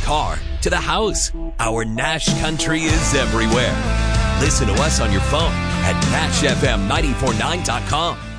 car to the house. Our Nash Country is everywhere. Listen to us on your phone at NashFM949.com.